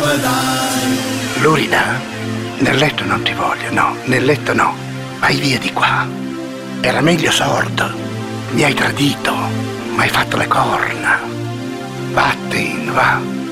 Lurida? Nel letto non ti voglio, no, nel letto no. Vai via di qua. Era meglio sordo. Mi hai tradito, mi hai fatto le corna. Vattene, va.